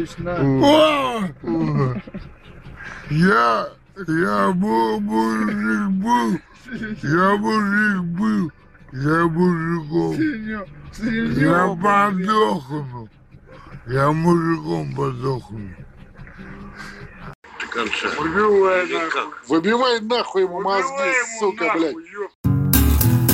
Ложись на. Я мужик был, я мужиком. Я подохну. Я мужиком подохну. До конца. Выбивай Или нахуй. как? Выбивай нахуй ему мозги, Выбивай ему сука, нахуй, блядь. ёбаный.